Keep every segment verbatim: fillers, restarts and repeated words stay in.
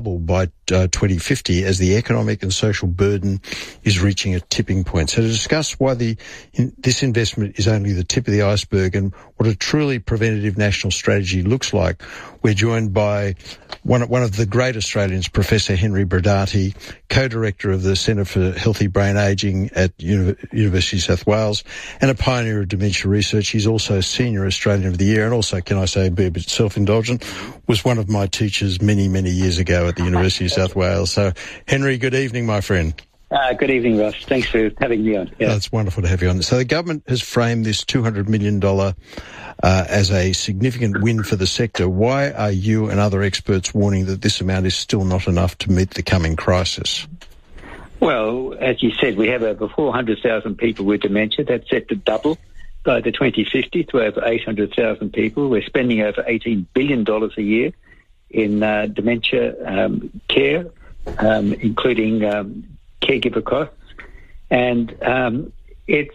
by uh, twenty fifty as the economic and social burden is reaching a tipping point. So to discuss why the in, this investment is only the tip of the iceberg and what a truly preventative national strategy looks like, we're joined by one, one of the great Australians, Professor Henry Brodaty, co-director of the Centre for Healthy Brain Ageing at Uni- University of New South Wales and a pioneer of dementia research. He's also Senior Australian of the Year and also, can I say, be a bit self-indulgent, was one of my teachers many, many years ago at the University of South Wales. So, Henry, good evening, my friend. Uh, good evening, Ross. Thanks for having me on. Yeah. Oh, it's wonderful to have you on. So the government has framed this two hundred million dollars uh, as a significant win for the sector. Why are you and other experts warning that this amount is still not enough to meet the coming crisis? Well, as you said, we have over four hundred thousand people with dementia. That's set to double by the twenty fifty to over eight hundred thousand people. We're spending over eighteen billion dollars a year in uh, dementia um, care, um, including um, caregiver costs. And um, it's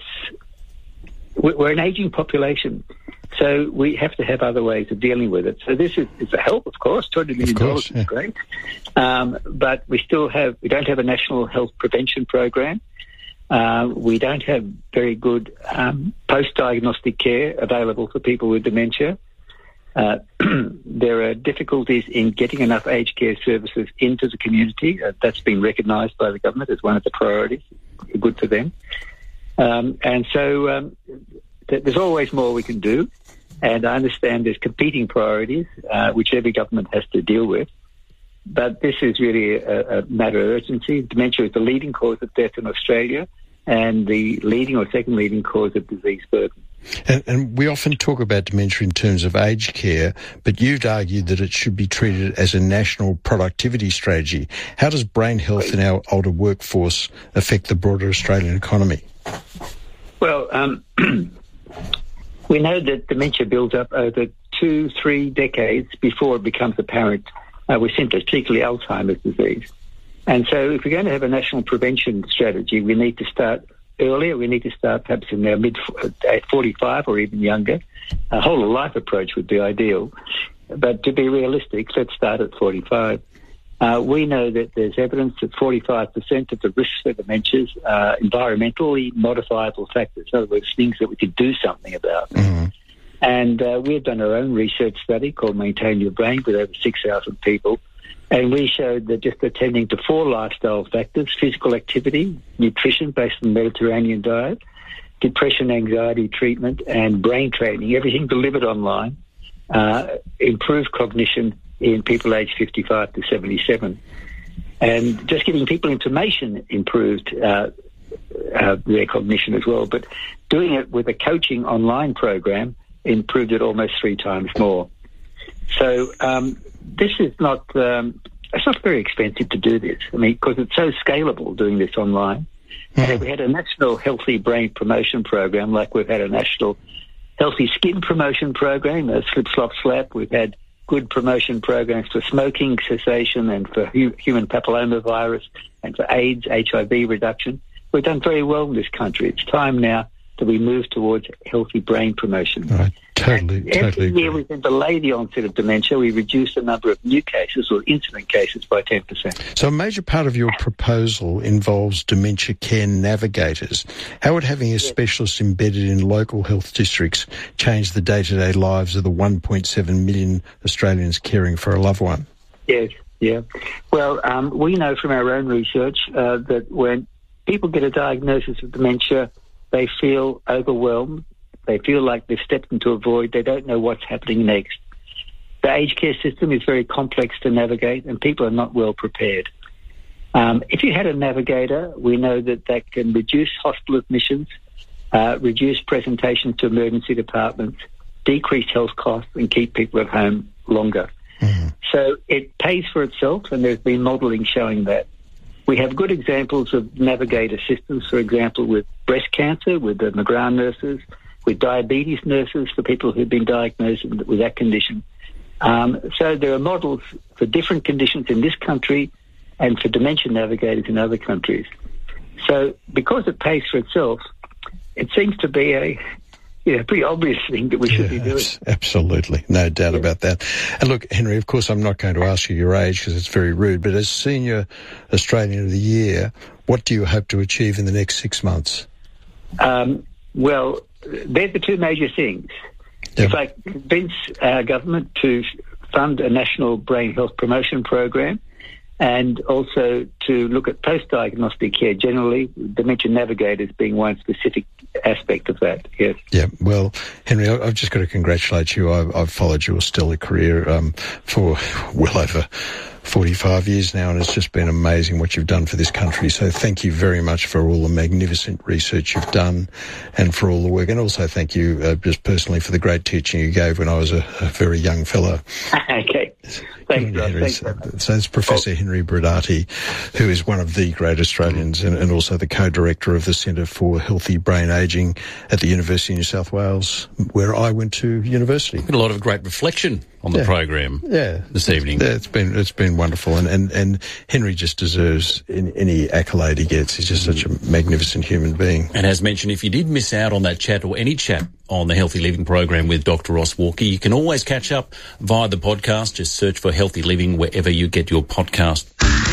we're an ageing population, so we have to have other ways of dealing with it. So this is, is a help, of course. two hundred million dollars yeah. is great. Um, but we still have, we don't have a national health prevention program. Uh, we don't have very good um, post-diagnostic care available for people with dementia. Uh, there are difficulties in getting enough aged care services into the community. Uh, that's been recognised by the government as one of the priorities. Good for them. Um, and so um, th- there's always more we can do. And I understand there's competing priorities, uh, which every government has to deal with. But this is really a, a matter of urgency. Dementia is the leading cause of death in Australia and the leading or second leading cause of disease burden. And, and we often talk about dementia in terms of aged care, but you've argued that it should be treated as a national productivity strategy. How does brain health in our older workforce affect the broader Australian economy? Well, um, we know that dementia builds up over two, three decades before it becomes apparent uh, with symptoms, particularly Alzheimer's disease. And so if we're going to have a national prevention strategy, we need to start earlier. We need to start perhaps in our mid at forty-five or even younger. A whole of life approach would be ideal. But to be realistic, let's start at forty-five. Uh, we know that there's evidence that forty-five percent of the risks for dementias are environmentally modifiable factors. In other words, things that we could do something about. Mm-hmm. And uh, we've done our own research study called Maintain Your Brain with over six thousand people. And we showed that just attending to four lifestyle factors, physical activity, nutrition based on the Mediterranean diet, depression, anxiety treatment, and brain training, everything delivered online, uh, improved cognition in people aged fifty-five to seventy-seven. And just giving people information improved uh, uh, their cognition as well. But doing it with a coaching online program improved it almost three times more. So um, this is not, um, it's not very expensive to do this. I mean, because it's so scalable doing this online. Mm. And if we had a national healthy brain promotion program, like we've had a national healthy skin promotion program, a slip, slop, slap, we've had good promotion programs for smoking cessation and for hu- human papillomavirus and for AIDS, H I V reduction. We've done very well in this country. It's time now that we move towards healthy brain promotion. Right. Totally, and totally every year agree. we can delay the onset of dementia. We reduce the number of new cases or incident cases by ten percent. So a major part of your proposal involves dementia care navigators. How would having a yes. specialist embedded in local health districts change the day-to-day lives of the one point seven million Australians caring for a loved one? Yes, yeah. Well, um, we know from our own research uh, that when people get a diagnosis of dementia, they feel overwhelmed. They feel like they've stepped into a void. They don't know what's happening next. The aged care system is very complex to navigate, and people are not well prepared. Um, if you had a navigator, we know that that can reduce hospital admissions, uh, reduce presentation to emergency departments, decrease health costs, and keep people at home longer. Mm-hmm. So it pays for itself, and there's been modelling showing that. We have good examples of navigator systems, for example, with breast cancer, with the McGrath nurses, with diabetes nurses for people who've been diagnosed with that condition. Um, so there are models for different conditions in this country and for dementia navigators in other countries. So because it pays for itself, it seems to be a you know, pretty obvious thing that we should yeah, be doing. Absolutely, no doubt yeah. about that. And look, Henry, of course, I'm not going to ask you your age because it's very rude, but as Senior Australian of the Year, what do you hope to achieve in the next six months? Um, well, they're the two major things. Yep. If I convince our government to fund a national brain health promotion program, and also to look at post-diagnostic care generally, Dementia Navigators being one specific aspect of that, yes. Yeah, well, Henry, I've just got to congratulate you. I've, I've followed your stellar career um, for well over forty-five years now, and it's just been amazing what you've done for this country. So thank you very much for all the magnificent research you've done and for all the work. And also thank you uh, just personally for the great teaching you gave when I was a, a very young fellow. Okay. Thanks, Rob. Thanks, so, so it's Professor oh. Henry Brodati, who is one of the great Australians and, and also the co-director of the Centre for Healthy Brain Ageing at the University of New South Wales, where I went to university. A lot of great reflection on the yeah. program yeah. this evening. Yeah, it's been it's been wonderful, and, and, and Henry just deserves any accolade he gets. He's just mm. such a magnificent human being. And as mentioned, if you did miss out on that chat or any chat on the Healthy Living program with Doctor Ross Walker, you can always catch up via the podcast. Just search for Healthy Living wherever you get your podcast.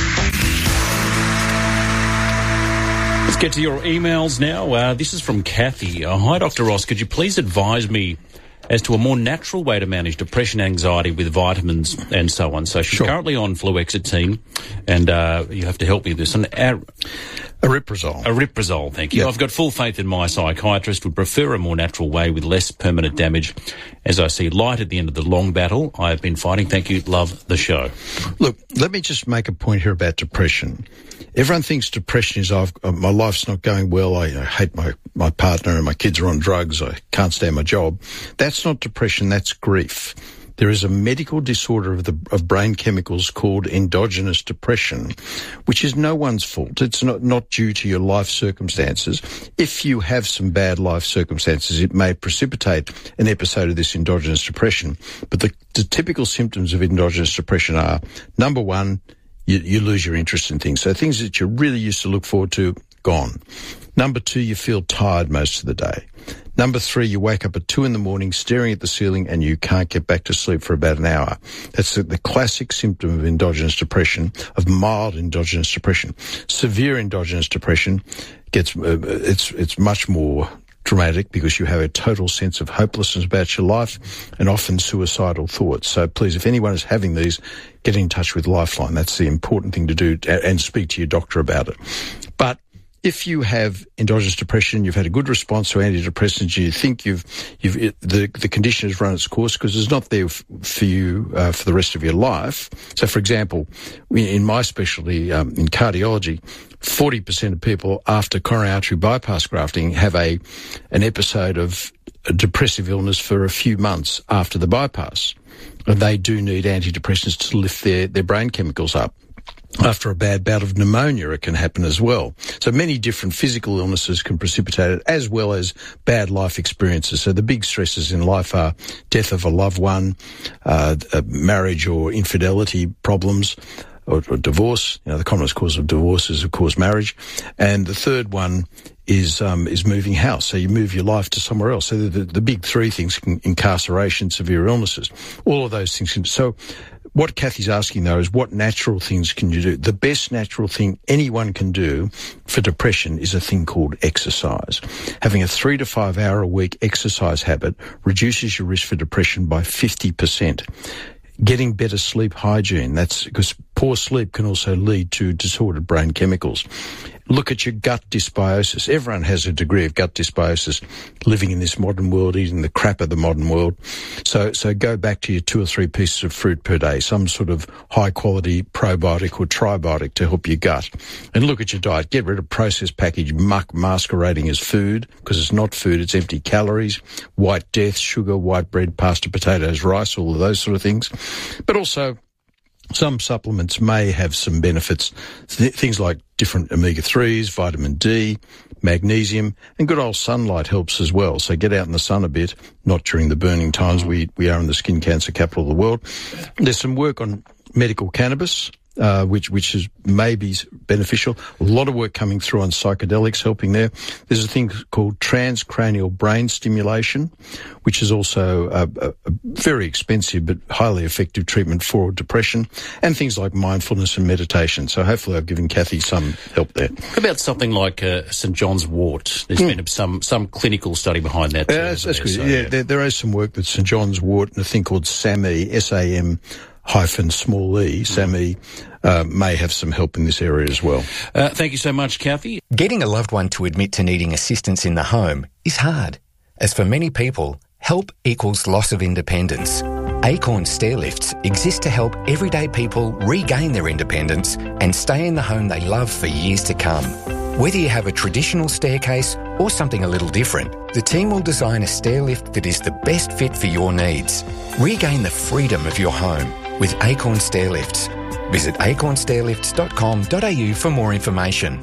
Let's get to your emails now. Uh, this is from Kathy. Uh, Hi, Doctor Ross. Could you please advise me as to a more natural way to manage depression, anxiety with vitamins and so on? So she's sure. currently on fluoxetine, and uh, you have to help me with this. An ar- Ariprazole. Ariprazole, thank you. Yep. I've got full faith in my psychiatrist, would prefer a more natural way with less permanent damage. As I see light at the end of the long battle I have been fighting. Thank you. Love the show. Look, let me just make a point here about depression. Everyone thinks depression is, I've, uh, my life's not going well, I, I hate my, my partner and my kids are on drugs, I can't stand my job. That's not depression, that's grief. There is a medical disorder of the of brain chemicals called endogenous depression, which is no one's fault. It's not, not due to your life circumstances. If you have some bad life circumstances, it may precipitate an episode of this endogenous depression. But the, the typical symptoms of endogenous depression are, number one, you, you lose your interest in things. So things that you really used to look forward to, gone. Number two, you feel tired most of the day. Number three, you wake up at two in the morning staring at the ceiling and you can't get back to sleep for about an hour. That's the, the classic symptom of endogenous depression, of mild endogenous depression. Severe endogenous depression gets, uh, it's, it's much more dramatic because you have a total sense of hopelessness about your life and often suicidal thoughts. So please, if anyone is having these, get in touch with Lifeline. That's the important thing to do, and speak to your doctor about it. But if you have endogenous depression, you've had a good response to antidepressants, you think you've, you've it, the the condition has run its course because it's not there f- for you uh, for the rest of your life. So, for example, in my specialty um, in cardiology, forty percent of people after coronary artery bypass grafting have a an episode of a depressive illness for a few months after the bypass, and they do need antidepressants to lift their their brain chemicals up. After a bad bout of pneumonia, it can happen as well. So many different physical illnesses can precipitate it, as well as bad life experiences. So the big stresses in life are death of a loved one, uh, marriage or infidelity problems, or, or divorce. You know, the commonest cause of divorce is, of course, marriage. And the third one is um, is moving house. So you move your life to somewhere else. So the, the, the big three things: incarceration, severe illnesses, all of those things. Can, so what Kathy's asking, though, is what natural things can you do? The best natural thing anyone can do for depression is a thing called exercise. Having a three to five hour a week exercise habit reduces your risk for depression by fifty percent. Getting better sleep hygiene, that's because poor sleep can also lead to disordered brain chemicals. Look at your gut dysbiosis. Everyone has a degree of gut dysbiosis living in this modern world, eating the crap of the modern world. So, so go back to your two or three pieces of fruit per day, some sort of high quality probiotic or tribiotic to help your gut. And look at your diet. Get rid of processed packaged muck masquerading as food, because it's not food, it's empty calories, white death, sugar, white bread, pasta, potatoes, rice, all of those sort of things. But also, some supplements may have some benefits, Th- things like different omega threes, vitamin D, magnesium, and good old sunlight helps as well. So get out in the sun a bit, not during the burning times we, we are in the skin cancer capital of the world. There's some work on medical cannabis uh, which which is maybe beneficial. A lot of work coming through on psychedelics helping there. There's a thing called transcranial brain stimulation, which is also a, a, a very expensive but highly effective treatment for depression, and things like mindfulness and meditation. So hopefully I've given Kathy some help there. What about something like uh, St John's wort? There's mm. been some some clinical study behind that too. Uh, that's that's there, good. so, yeah, yeah. There, there is some work with St John's wort and a thing called SAMe, S A M hyphen small e, SAMe, uh, may have some help in this area as well. Uh, thank you so much, Kathy. Getting a loved one to admit to needing assistance in the home is hard, as for many people, help equals loss of independence. Acorn Stairlifts exist to help everyday people regain their independence and stay in the home they love for years to come. Whether you have a traditional staircase or something a little different, the team will design a stairlift that is the best fit for your needs. Regain the freedom of your home with Acorn Stairlifts. Visit acorn stairlifts dot com dot a u for more information.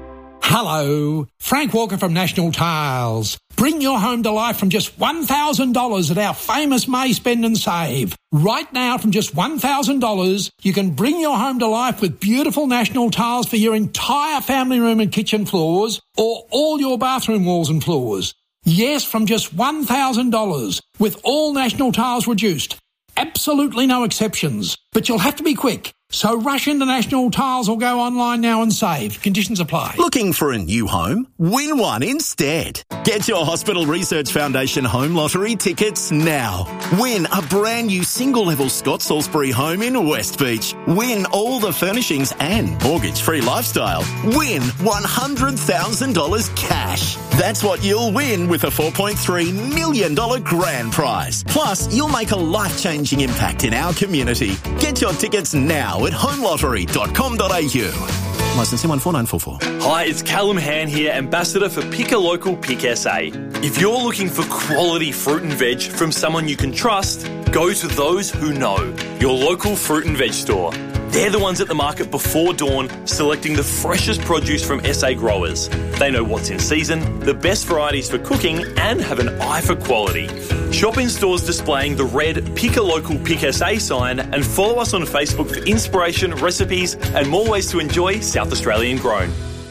Hello, Frank Walker from National Tiles. Bring your home to life from just one thousand dollars at our famous May Spend and Save. Right now, from just one thousand dollars, you can bring your home to life with beautiful National Tiles for your entire family room and kitchen floors, or all your bathroom walls and floors. Yes, from just one thousand dollars, with all National Tiles reduced. Absolutely no exceptions, but you'll have to be quick. So rush into National Tiles or go online now and save. Conditions apply. Looking for a new home? Win one instead. Get your Hospital Research Foundation Home Lottery tickets now. Win a brand new single-level Scott Salisbury home in West Beach. Win all the furnishings and mortgage-free lifestyle. Win one hundred thousand dollars cash. That's what you'll win with a four point three million dollars grand prize. Plus, you'll make a life-changing impact in our community. Get your tickets now at home lottery dot com dot a u. Licensing one four nine four four. Hi, it's Callum Han here, Ambassador for Pick a Local Pick S A. If you're looking for quality fruit and veg from someone you can trust, go to those who know, your local fruit and veg store. They're the ones at the market before dawn, selecting the freshest produce from S A growers. They know what's in season, the best varieties for cooking, and have an eye for quality. Shop in stores displaying the red Pick a Local Pick S A sign, and follow us on Facebook for inspiration, recipes, and more ways to enjoy South Australian grown.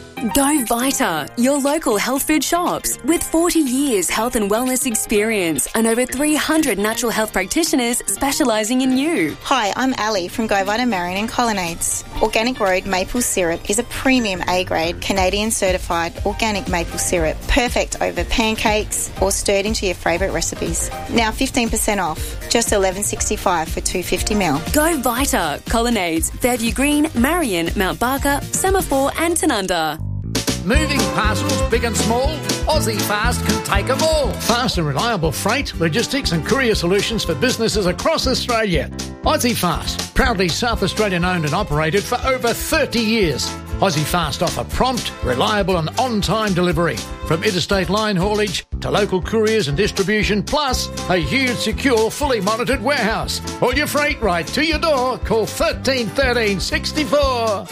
Go Vita, your local health food shops. With forty years health and wellness experience and over three hundred natural health practitioners specialising in you. Hi, I'm Ali from Go Vita Marion and Colonnades. Organic Road Maple Syrup is a premium A-grade Canadian certified organic maple syrup, perfect over pancakes or stirred into your favourite recipes. Now fifteen percent off, just eleven sixty-five for two hundred fifty milliliters. Go Vita, Colonnades, Fairview Green, Marion, Mount Barker, Semaphore and Tanunda. Moving parcels, big and small, Aussie Fast can take them all. Fast and reliable freight, logistics and courier solutions for businesses across Australia. Aussie Fast, proudly South Australian owned and operated for over thirty years. Aussie Fast offer prompt, reliable and on-time delivery, from interstate line haulage to local couriers and distribution, plus a huge, secure, fully monitored warehouse. All your freight right to your door. Call thirteen thirteen sixty-four.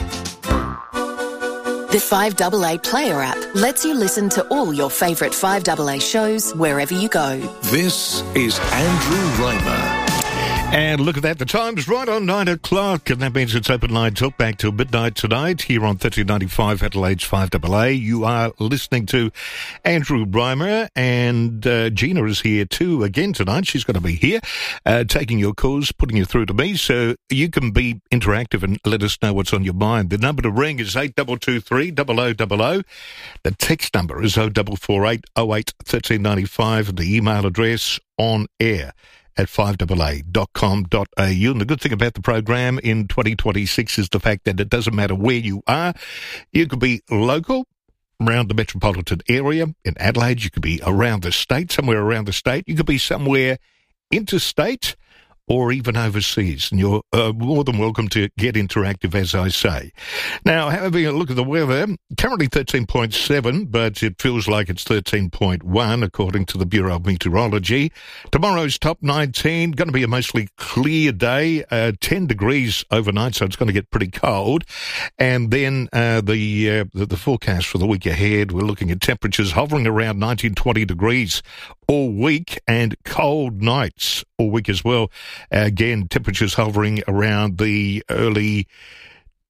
The five A A Player app lets you listen to all your favourite five A A shows wherever you go. This is Andrew Raymer. And look at that, the time's right on nine o'clock, and that means it's Open Line Talk back till midnight tonight here on thirteen ninety-five Adelaide's five A A. You are listening to Andrew Reimer, and uh, Gina is here too again tonight. She's going to be here uh, taking your calls, putting you through to me, so you can be interactive and let us know what's on your mind. The number to ring is eight two two three, zero zero zero zero. The text number is oh four four eight oh eight one three nine five, and the email address on air at five A A dot com dot a u. And the good thing about the program in twenty twenty-six is the fact that it doesn't matter where you are. You could be local, around the metropolitan area. In Adelaide, you could be around the state, somewhere around the state. You could be somewhere interstate or even overseas. And you're uh, more than welcome to get interactive, as I say. Now, having a look at the weather, currently thirteen point seven, but it feels like it's thirteen point one, according to the Bureau of Meteorology. Tomorrow's top nineteen, going to be a mostly clear day, uh, ten degrees overnight, so it's going to get pretty cold. And then uh, the, uh, the the forecast for the week ahead, we're looking at temperatures hovering around nineteen, twenty degrees all week, and cold nights all week as well. Again, temperatures hovering around the early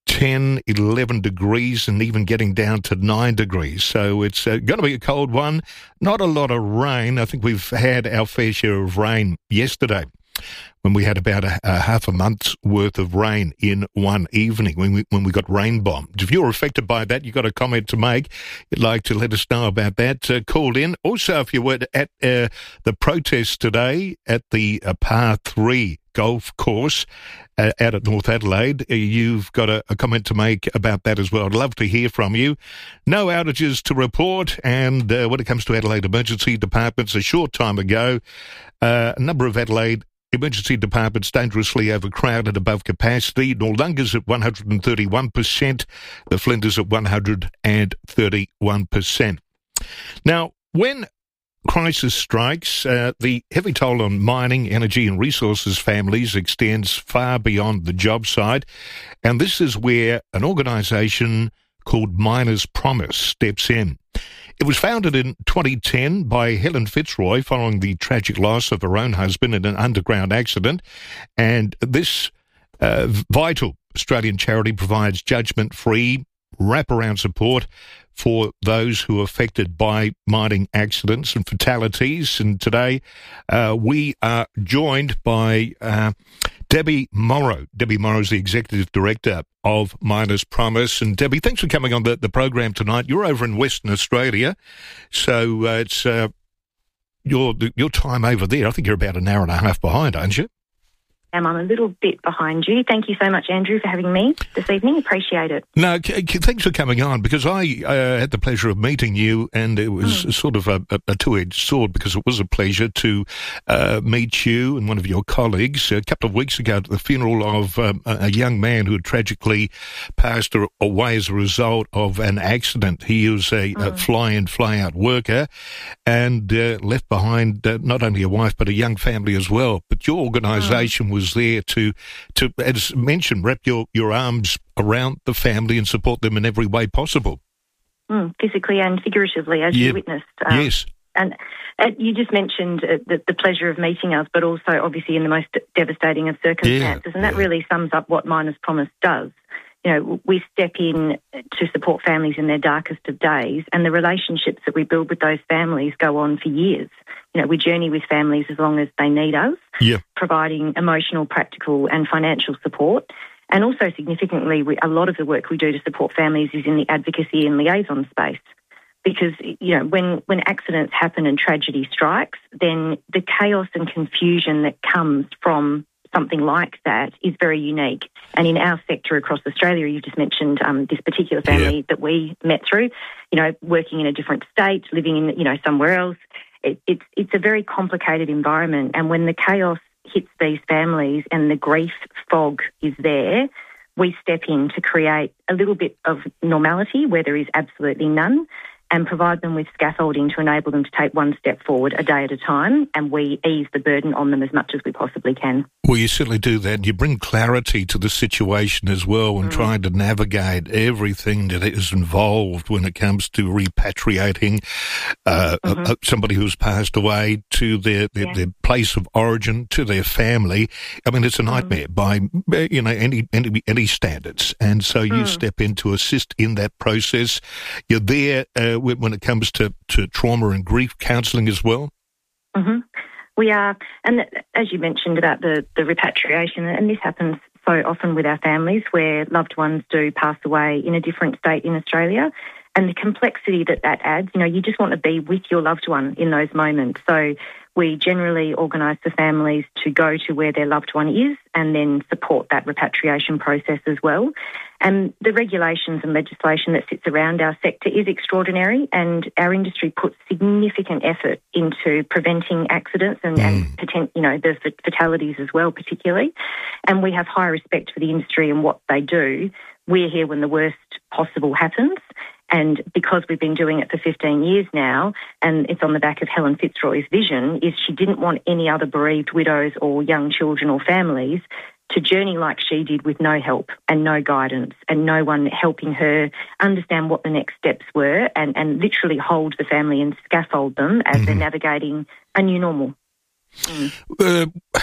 ten, eleven degrees and even getting down to nine degrees. So it's uh, going to be a cold one. Not a lot of rain. I think we've had our fair share of rain yesterday when we had about a, a half a month's worth of rain in one evening when we when we got rain bombed. If you're affected by that, you've got a comment to make, you'd like to let us know about that, uh, call in. Also, if you were at uh, the protest today at the uh, Par three golf course uh, out at North Adelaide, uh, you've got a, a comment to make about that as well. I'd love to hear from you. No outages to report, and uh, when it comes to Adelaide emergency departments, a short time ago, uh, a number of Adelaide emergency departments dangerously overcrowded, above capacity. Noarlunga's at one hundred thirty-one percent, the Flinders at one hundred thirty-one percent. Now, when crisis strikes, uh, the heavy toll on mining, energy and resources families extends far beyond the job site, and this is where an organisation called Miners Promise steps in. It was founded in twenty ten by Helen Fitzroy following the tragic loss of her own husband in an underground accident, and this uh, vital Australian charity provides judgment-free, wraparound support for those who are affected by mining accidents and fatalities. And today uh, we are joined by uh, Debbie Morrow. Debbie Morrow is the Executive Director of Miners Promise. And Debbie, thanks for coming on the, the program tonight. You're over in Western Australia, so uh, it's uh, your your time over there. I think you're about an hour and a half behind, aren't you? I'm a little bit behind you. Thank you so much, Andrew, for having me this evening. Appreciate it. No, c- c- thanks for coming on, because I uh, had the pleasure of meeting you, and it was mm. sort of a, a, a two-edged sword, because it was a pleasure to uh, meet you and one of your colleagues a couple of weeks ago at the funeral of um, a young man who had tragically passed away as a result of an accident. He was a, mm. a fly-in, fly-out worker and uh, left behind uh, not only a wife but a young family as well. But your organisation mm. was there to, to, as mentioned, wrap your, your arms around the family and support them in every way possible. Mm, physically and figuratively, as yeah. you witnessed. Um, yes. And uh, you just mentioned uh, the, the pleasure of meeting us, but also obviously in the most devastating of circumstances. Yeah. And that yeah. really sums up what Miners Promise does. You know, we step in to support families in their darkest of days, and the relationships that we build with those families go on for years. You know, we journey with families as long as they need us, yeah. providing emotional, practical and financial support. And also significantly, we, a lot of the work we do to support families is in the advocacy and liaison space. Because, you know, when, when accidents happen and tragedy strikes, then the chaos and confusion that comes from something like that is very unique. And in our sector across Australia, you just mentioned um, this particular family yeah. that we met through, you know, working in a different state, living in, you know, somewhere else. It, it's, it's a very complicated environment. And when the chaos hits these families and the grief fog is there, we step in to create a little bit of normality where there is absolutely none, and provide them with scaffolding to enable them to take one step forward a day at a time, and we ease the burden on them as much as we possibly can. Well, you certainly do that. You bring clarity to the situation as well when mm. trying to navigate everything that is involved when it comes to repatriating uh, mm-hmm. uh, somebody who's passed away to their, their, yeah. their place of origin, to their family. I mean, it's a nightmare mm. by, you know, any, any, any standards. And so you mm. step in to assist in that process. You're there uh, when it comes to, to trauma and grief counselling as well. Mm-hmm. We are, and as you mentioned about the, the repatriation, and this happens so often with our families where loved ones do pass away in a different state in Australia, and the complexity that that adds, you know, you just want to be with your loved one in those moments. So we generally organise the families to go to where their loved one is and then support that repatriation process as well. And the regulations and legislation that sits around our sector is extraordinary, and our industry puts significant effort into preventing accidents and, mm. and potent, you know, the fatalities as well, particularly. And we have high respect for the industry and what they do. We're here when the worst possible happens. And because we've been doing it for fifteen years now, and it's on the back of Helen Fitzroy's vision, is she didn't want any other bereaved widows or young children or families to journey like she did with no help and no guidance and no one helping her understand what the next steps were, and, and literally hold the family and scaffold them as mm-hmm. they're navigating a new normal. Mm. Uh,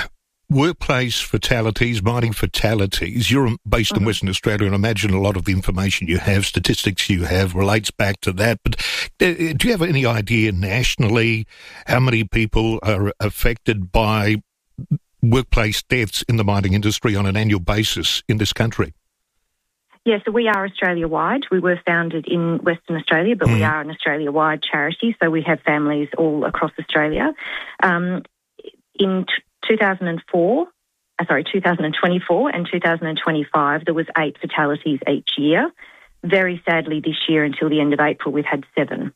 workplace fatalities, mining fatalities. You're based mm-hmm. in Western Australia, and I imagine a lot of the information you have, statistics you have, relates back to that. But uh, do you have any idea nationally how many people are affected by workplace deaths in the mining industry on an annual basis in this country? Yeah, so we are Australia-wide. We were founded in Western Australia, but mm. we are an Australia-wide charity, so we have families all across Australia. Um, in t- two thousand four, uh, sorry, two thousand twenty-four and two thousand twenty-five, there was eight fatalities each year. Very sadly, this year, until the end of April, we've had seven.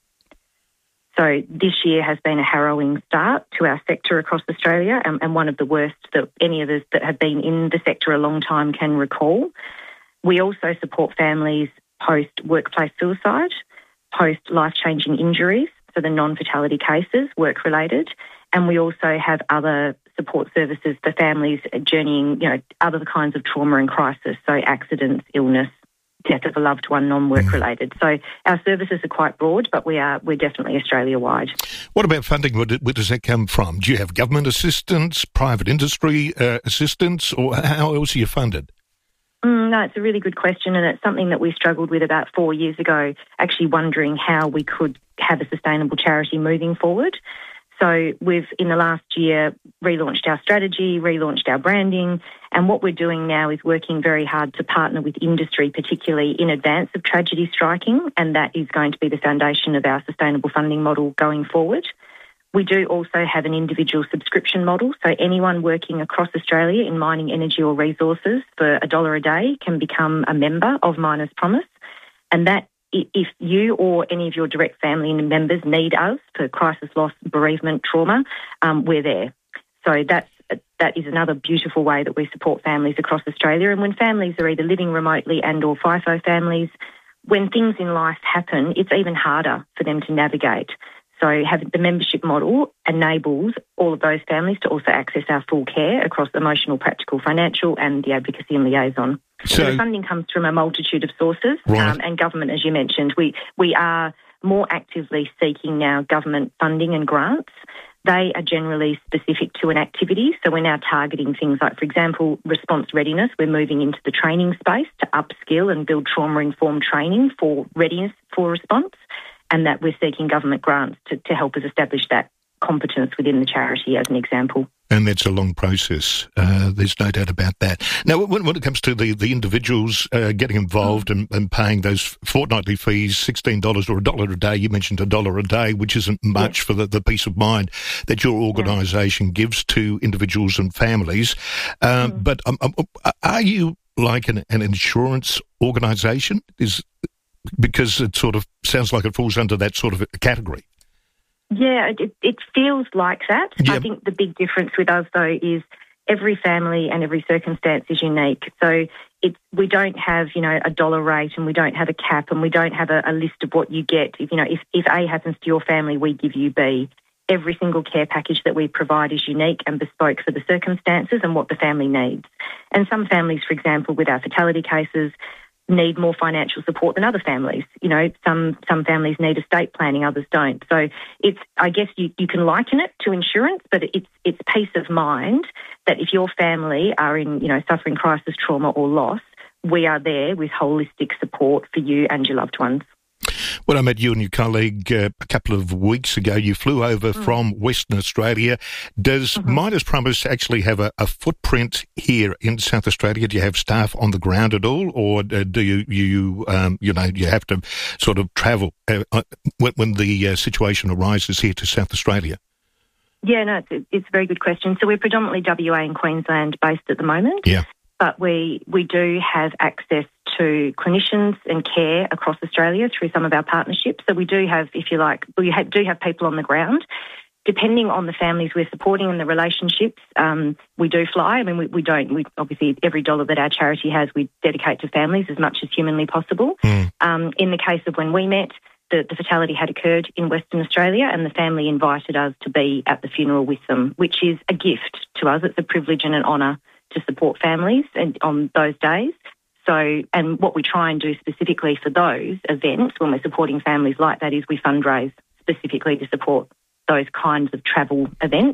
So this year has been a harrowing start to our sector across Australia, and, and one of the worst that any of us that have been in the sector a long time can recall. We also support families post-workplace suicide, post-life-changing injuries, so the non-fatality cases, work-related, and we also have other support services for families journeying, you know, other kinds of trauma and crisis, so accidents, illness, death of a loved one, non-work related. So our services are quite broad, but we are we're definitely Australia-wide. What about funding? Where, where does that come from? Do you have government assistance, private industry uh, assistance, or how else are you funded? Mm, no, it's a really good question, and it's something that we struggled with about four years ago, actually wondering how we could have a sustainable charity moving forward. So we've, in the last year, relaunched our strategy, relaunched our branding, and what we're doing now is working very hard to partner with industry, particularly in advance of tragedy striking, and that is going to be the foundation of our sustainable funding model going forward. We do also have an individual subscription model, so anyone working across Australia in mining, energy or resources for a dollar a day can become a member of Miners Promise, and that if you or any of your direct family members need us for crisis, loss, bereavement, trauma, um, we're there. So that's, that is another beautiful way that we support families across Australia. And when families are either living remotely and or FIFO families, when things in life happen, it's even harder for them to navigate. So having the membership model enables all of those families to also access our full care across emotional, practical, financial and the advocacy and liaison. So, so the funding comes from a multitude of sources, right. um, and government, as you mentioned. We, we are more actively seeking now government funding and grants. They are generally specific to an activity, so we're now targeting things like, for example, response readiness. We're moving into the training space to upskill and build trauma-informed training for readiness for response, and that we're seeking government grants to, to help us establish that competence within the charity, as an example. And that's a long process. Uh, there's no doubt about that. Now, when, when it comes to the, the individuals uh, getting involved and, and paying those fortnightly fees, sixteen dollars or a dollar a day, you mentioned a dollar a day, which isn't much yes. for the, the peace of mind that your organisation yeah. gives to individuals and families. Um, mm. But um, um, are you like an, an insurance organisation? Is because it sort of sounds like it falls under that sort of a category. Yeah, it, it feels like that. Yep. I think the big difference with us, though, is every family and every circumstance is unique. So it's, we don't have, you know, a dollar rate, and we don't have a cap, and we don't have a, a list of what you get. If, you know, if, if A happens to your family, we give you B. Every single care package that we provide is unique and bespoke for the circumstances and what the family needs. And some families, for example, with our fatality cases, need more financial support than other families. You know, some some families need estate planning, others don't. So it's, I guess you, you can liken it to insurance, but it's it's peace of mind that if your family are in, you know, suffering crisis, trauma or loss, we are there with holistic support for you and your loved ones. When I met you and your colleague uh, a couple of weeks ago, you flew over mm. from Western Australia. Does mm-hmm. Miners Promise actually have a, a footprint here in South Australia? Do you have staff on the ground at all, or uh, do you you um, you know you have to sort of travel uh, when, when the uh, situation arises here to South Australia? Yeah, no, it's, it's a very good question. So we're predominantly W A and Queensland based at the moment. Yeah. But we, we do have access to clinicians and care across Australia through some of our partnerships. So we do have, if you like, we have, do have people on the ground. Depending on the families we're supporting and the relationships, um, we do fly. I mean, we, we don't, we obviously every dollar that our charity has, we dedicate to families as much as humanly possible. Mm. Um, in the case of when we met, the, the fatality had occurred in Western Australia, and the family invited us to be at the funeral with them, which is a gift to us. It's a privilege and an honour to support families and on those days. So, and what we try and do specifically for those events when we're supporting families like that is we fundraise specifically to support those kinds of travel events.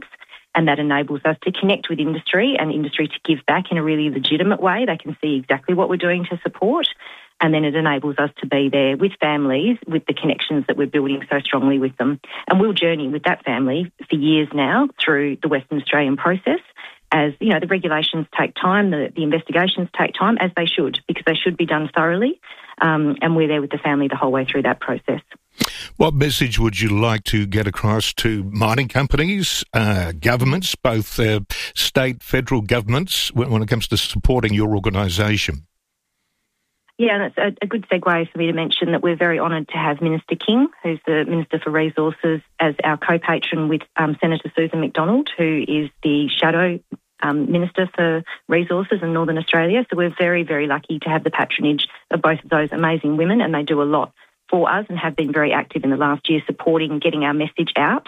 and that enables us to connect with industry and industry to give back in a really legitimate way. They can see exactly what we're doing to support, and then it enables us to be there with families with the connections that we're building so strongly with them. And we'll journey with that family for years now through the Western Australian process. As, you know, the regulations take time, the, the investigations take time, as they should, because they should be done thoroughly, um, and we're there with the family the whole way through that process. What message would you like to get across to mining companies, uh, governments, both uh, state, federal governments, when, when it comes to supporting your organisation? Yeah, and it's a, a good segue for me to mention that we're very honoured to have Minister King, who's the Minister for Resources, as our co-patron with um, Senator Susan McDonald, who is the shadow um, Minister for Resources in Northern Australia. So we're very, very lucky to have the patronage of both of those amazing women, and they do a lot for us and have been very active in the last year supporting getting our message out.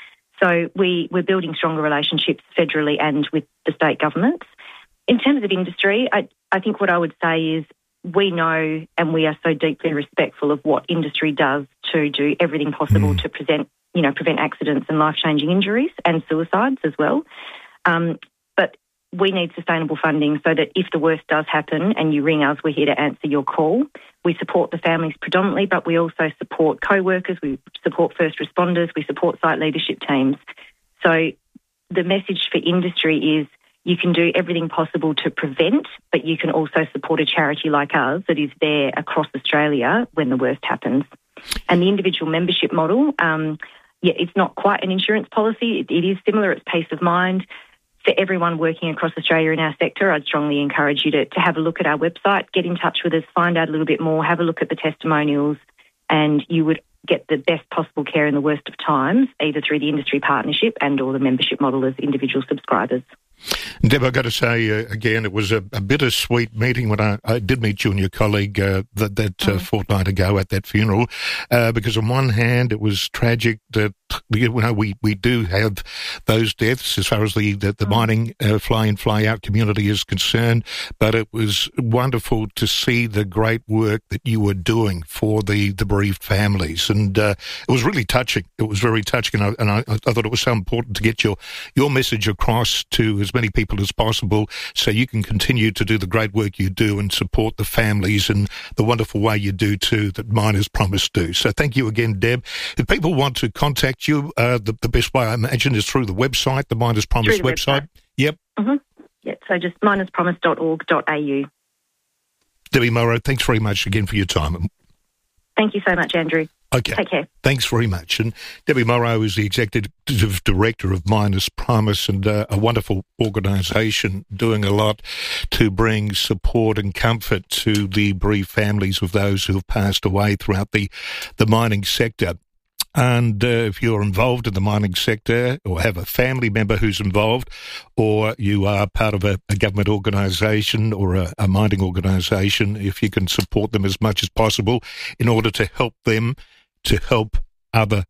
So we, we're building stronger relationships federally and with the state governments. In terms of industry, I, I think what I would say is we know and we are so deeply respectful of what industry does to do everything possible mm. to present, you know, prevent accidents and life-changing injuries and suicides as well. Um, but we need sustainable funding so that if the worst does happen and you ring us, we're here to answer your call. We support the families predominantly, but we also support co-workers, we support first responders, we support site leadership teams. So the message for industry is you can do everything possible to prevent, but you can also support a charity like ours that is there across Australia when the worst happens. And the individual membership model, um, yeah, it's not quite an insurance policy. It, it is similar. It's peace of mind. For everyone working across Australia in our sector, I'd strongly encourage you to, to have a look at our website, get in touch with us, find out a little bit more, have a look at the testimonials, and you would get the best possible care in the worst of times, either through the industry partnership and or the membership model as individual subscribers. Deb, I've got to say, uh, again, it was a, a bittersweet meeting when I, I did meet you and your colleague uh, that, that uh, mm. fortnight ago at that funeral, uh, because on one hand, it was tragic that, you know, we, we do have those deaths as far as the, the, the mm. mining uh, fly-in, fly-out community is concerned, but it was wonderful to see the great work that you were doing for the, the bereaved families, and uh, it was really touching. It was very touching, and, I, and I, I thought it was so important to get your, your message across to as many people as possible so you can continue to do the great work you do and support the families in the wonderful way you do too that Miners Promise do. So thank you again, Deb. If people want to contact you, uh, the, the best way I imagine is through the website, the Miners Promise the website. website. Yep. Mm-hmm. Yep. So just miners promise dot org dot a u. Debbie Morrow, thanks very much again for your time. Thank you so much, Andrew. Okay. Take care. Thanks very much. And Debbie Morrow is the Executive Director of Miners Promise, and uh, a wonderful organisation doing a lot to bring support and comfort to the bereaved families of those who have passed away throughout the, the mining sector. And uh, if you're involved in the mining sector or have a family member who's involved, or you are part of a, a government organisation or a, a mining organisation, if you can support them as much as possible in order to help them to help other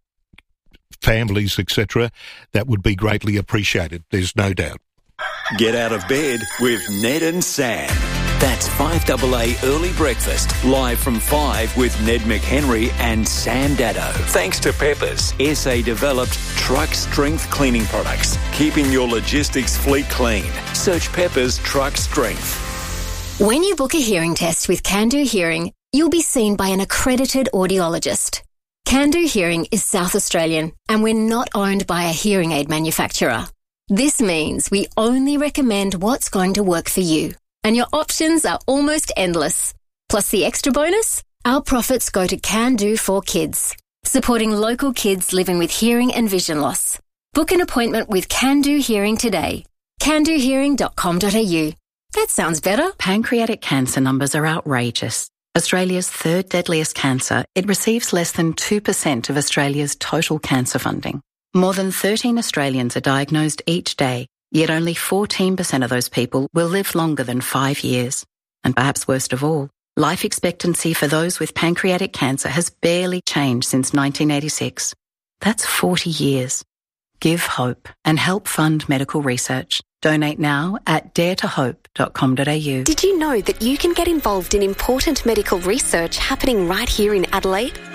families, et cetera, that would be greatly appreciated. There's no doubt. Get out of bed with Ned and Sam. That's five A A Early Breakfast, live from five with Ned McHenry and Sam Daddo. Thanks to Peppers, S A-developed truck strength cleaning products, keeping your logistics fleet clean. Search Peppers Truck Strength. When you book a hearing test with Can Do Hearing, you'll be seen by an accredited audiologist. Can Do Hearing is South Australian, and we're not owned by a hearing aid manufacturer. This means we only recommend what's going to work for you, and your options are almost endless. Plus the extra bonus, our profits go to Can Do for Kids, supporting local kids living with hearing and vision loss. Book an appointment with Can Do Hearing today. can do hearing dot com dot a u. That sounds better. Pancreatic cancer numbers are outrageous. Australia's third deadliest cancer, it receives less than two percent of Australia's total cancer funding. More than thirteen Australians are diagnosed each day, yet only fourteen percent of those people will live longer than five years. And perhaps worst of all, life expectancy for those with pancreatic cancer has barely changed since nineteen eighty-six. That's forty years. Give hope and help fund medical research. Donate now at dare to hope dot com dot a u. Did you know that you can get involved in important medical research happening right here in Adelaide?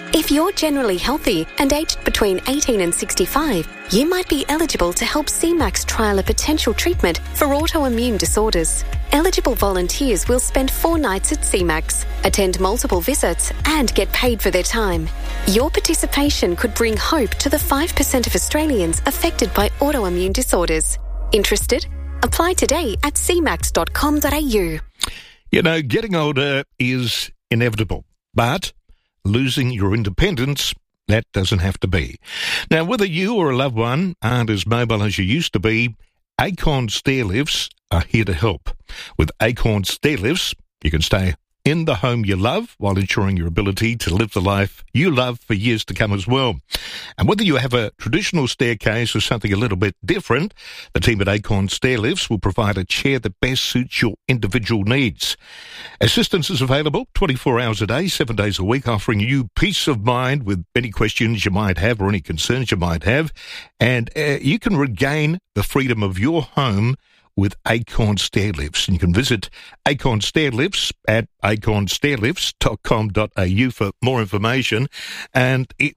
If you're generally healthy and aged between eighteen and sixty-five, you might be eligible to help C MAX trial a potential treatment for autoimmune disorders. Eligible volunteers will spend four nights at C MAX, attend multiple visits and get paid for their time. Your participation could bring hope to the five percent of Australians affected by autoimmune disorders. Interested? Apply today at c max dot com dot a u. You know, getting older is inevitable, but losing your independence, that doesn't have to be. Now, whether you or a loved one aren't as mobile as you used to be, Acorn Stair Lifts are here to help. With Acorn Stair Lifts, you can stay in the home you love while ensuring your ability to live the life you love for years to come as well. And whether you have a traditional staircase or something a little bit different, the team at Acorn Stair Lifts will provide a chair that best suits your individual needs. Assistance is available twenty-four hours a day, seven days a week, offering you peace of mind with any questions you might have or any concerns you might have. And uh, you can regain the freedom of your home with Acorn Stair Lifts. And you can visit Acorn Stair Lifts at acorn stair lifts dot com dot a u for more information. And it,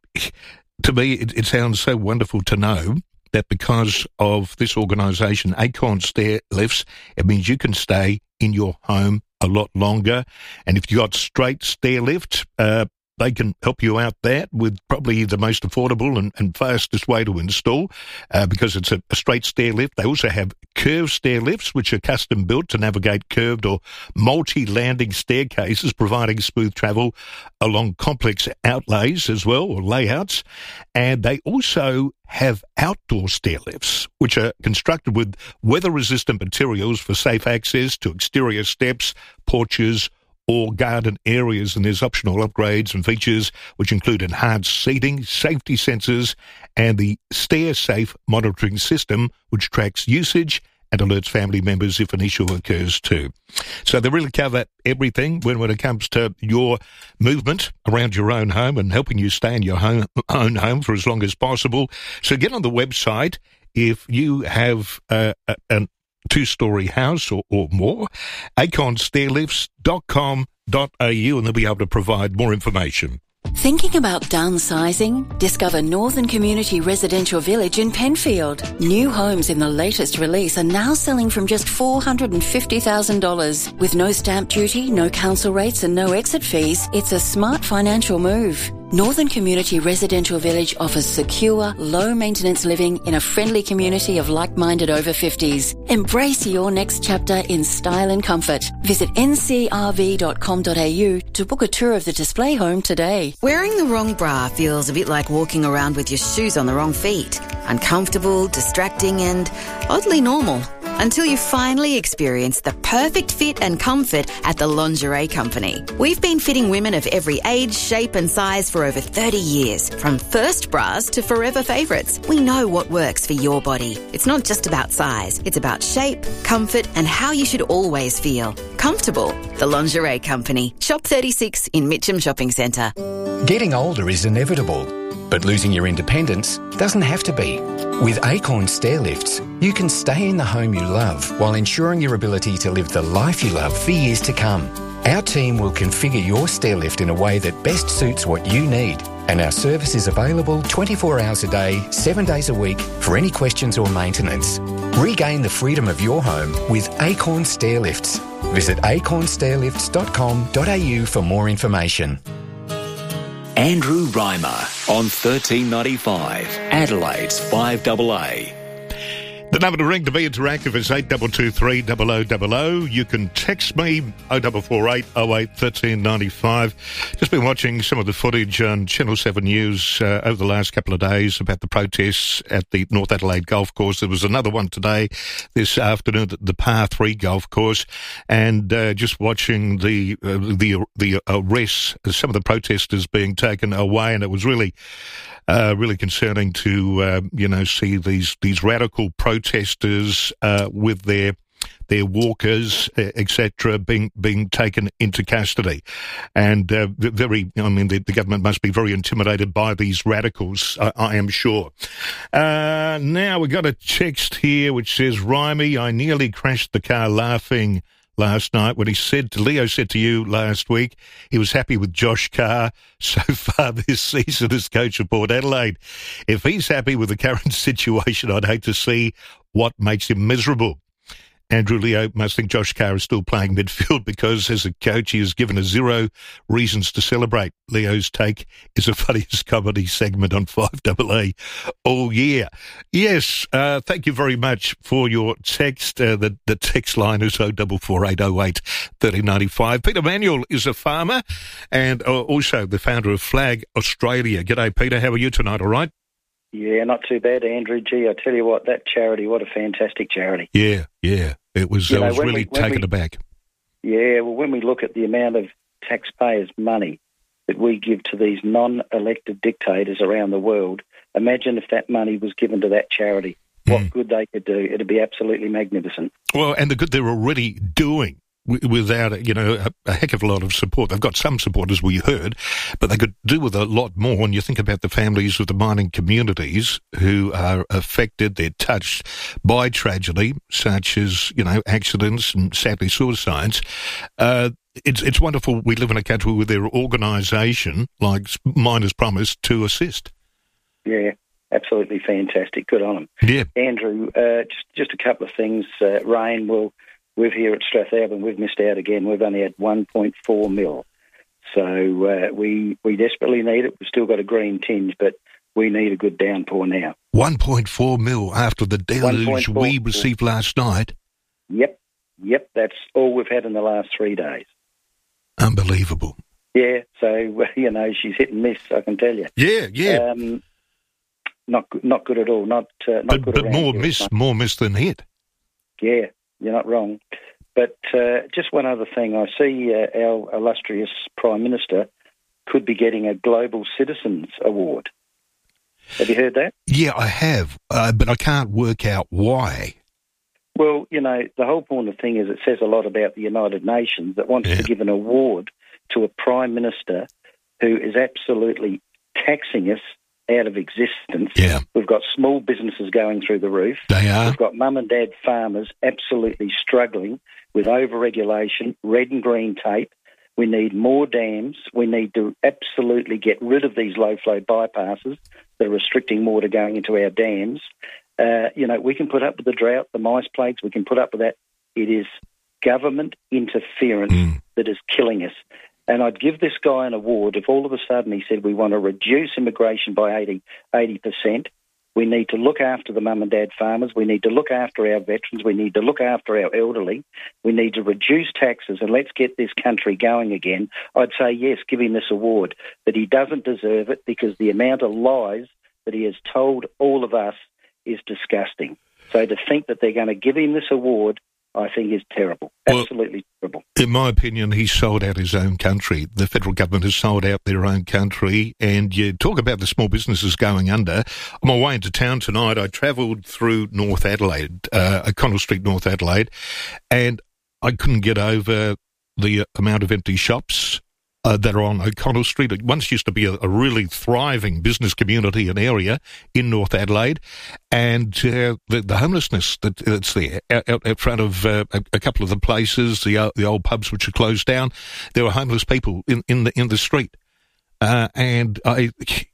to me, it, it sounds so wonderful to know that because of this organisation, Acorn Stair Lifts, it means you can stay in your home a lot longer. And if you've got straight stair lift, uh, they can help you out there with probably the most affordable and, and fastest way to install uh, because it's a, a straight stair lift. They also have curved stair lifts, which are custom built to navigate curved or multi-landing staircases, providing smooth travel along complex outlays as well, or layouts. And they also have outdoor stair lifts, which are constructed with weather-resistant materials for safe access to exterior steps, porches, or garden areas, and there's optional upgrades and features which include enhanced seating, safety sensors, and the Stair Safe monitoring system, which tracks usage and alerts family members if an issue occurs too. So they really cover everything when, when it comes to your movement around your own home and helping you stay in your home, own home for as long as possible. So get on the website if you have uh, a, an two-storey house or, or more, acorn stair lifts dot com dot a u, and they'll be able to provide more information. Thinking about downsizing? Discover Northern Community Residential Village in Penfield. New homes in the latest release are now selling from just four hundred fifty thousand dollars. With no stamp duty, no council rates and no exit fees, it's a smart financial move. Northern Community Residential Village offers secure, low-maintenance living in a friendly community of like-minded over fifties. Embrace your next chapter in style and comfort. Visit n c r v dot com dot a u to book a tour of the display home today. Wearing the wrong bra feels a bit like walking around with your shoes on the wrong feet. Uncomfortable, distracting and oddly normal. Until you finally experience the perfect fit and comfort at the Lingerie Company. We've been fitting women of every age, shape and size for over thirty years. From first bras to forever favourites, we know what works for your body. It's not just about size. It's about shape, comfort and how you should always feel. Comfortable. The Lingerie Company. Shop thirty-six in Mitcham Shopping Centre. Getting older is inevitable, but losing your independence doesn't have to be. With Acorn Stair Lifts, you can stay in the home you love while ensuring your ability to live the life you love for years to come. Our team will configure your stair lift in a way that best suits what you need, and our service is available twenty-four hours a day, seven days a week for any questions or maintenance. Regain the freedom of your home with Acorn Stair Lifts. Visit acorn stair lifts dot com dot a u for more information. Andrew Reimer on thirteen ninety-five, Adelaide's five A A. The number to ring to be interactive is eight two two three zero zero zero zero. You can text me oh four four eight oh eight one three nine five. Just been watching some of the footage on Channel seven News uh, over the last couple of days about the protests at the North Adelaide Golf Course. There was another one today, this afternoon, at the Par three Golf Course, and uh, just watching the uh, the the arrests, some of the protesters being taken away, and it was really Uh, really concerning to, uh, you know, see these, these radical protesters uh, with their their walkers, et cetera, being being taken into custody. And uh, very, I mean, the, the government must be very intimidated by these radicals, I, I am sure. Uh, now, we've got a text here which says, Rimey, I nearly crashed the car laughing last night when he said, to Leo said to you last week, he was happy with Josh Carr so far this season as coach of Port Adelaide. If he's happy with the current situation, I'd hate to see what makes him miserable. Andrew Leo must think Josh Carr is still playing midfield because as a coach he has given us zero reasons to celebrate. Leo's take is the funniest comedy segment on five A A all year. Yes, uh, thank you very much for your text. Uh, the, the text line is oh four four eight oh eight three oh nine five. Peter Manuel is a farmer and uh, also the founder of Flag Australia. G'day, Peter. How are you tonight, all right? Yeah, not too bad, Andrew. Gee, I tell you what, that charity, what a fantastic charity. Yeah, yeah. It was, You I know, was when really we- when taken we- aback. Yeah, well, when we look at the amount of taxpayers' money that we give to these non-elected dictators around the world, imagine if that money was given to that charity. What good they could do. It'd be absolutely magnificent. Well, and the good they're already doing w- without, you know, a, a heck of a lot of support. They've got some support, as we heard, but they could do with a lot more. When you think about the families of the mining communities who are affected, they're touched by tragedy, such as, you know, accidents and sadly suicides. Uh, it's it's wonderful we live in a country with their organisation, like Miners Promise, to assist. Yeah, absolutely fantastic. Good on them. Yeah. Andrew, uh, just, just a couple of things. Uh, rain, well, we've here at Strathalbyn, we've missed out again. We've only had one point four mil. So uh, we, we desperately need it. We've still got a green tinge, but we need a good downpour now. one point four mil after the deluge one point four we received last night. Yep, yep, that's all we've had in the last three days. Unbelievable. Yeah, so, you know, she's hit and miss, I can tell you. Yeah, yeah. Um, not, good- not good at all. Not, uh, not But, good but around more here, miss, mate. more miss than hit. Yeah, you're not wrong. But uh, just one other thing. I see uh, our illustrious Prime Minister could be getting a Global Citizens Award. Have you heard that? Yeah, I have, uh, but I can't work out why. Well, you know, the whole point of the thing is it says a lot about the United Nations that wants to give an award to a Prime Minister who is absolutely taxing us out of existence. Yeah. We've got small businesses going through the roof. They are. We've got mum and dad farmers absolutely struggling with over-regulation, red and green tape. We need more dams. We need to absolutely get rid of these low-flow bypasses that are restricting water going into our dams. Uh, you know, we can put up with the drought, the mice plagues, we can put up with that. It is government interference Mm. that is killing us. And I'd give this guy an award if all of a sudden he said we want to reduce immigration by eighty, eighty percent. We need to look after the mum and dad farmers. We need to look after our veterans. We need to look after our elderly. We need to reduce taxes and let's get this country going again. I'd say, yes, give him this award. But he doesn't deserve it because the amount of lies that he has told all of us is disgusting. So to think that they're going to give him this award, I think is terrible. Absolutely terrible. In my opinion, he's sold out his own country. The federal government has sold out their own country. And you talk about the small businesses going under. On my way into town tonight, I travelled through North Adelaide, uh, O'Connell Street, North Adelaide, and I couldn't get over the amount of empty shops Uh, that are on O'Connell Street. It once used to be a, a really thriving business community and area in North Adelaide, and uh, the, the homelessness that, that's there out, out, out front of uh, a, a couple of the places, the uh, the old pubs which are closed down, there were homeless people in, in the in the street, uh, and I.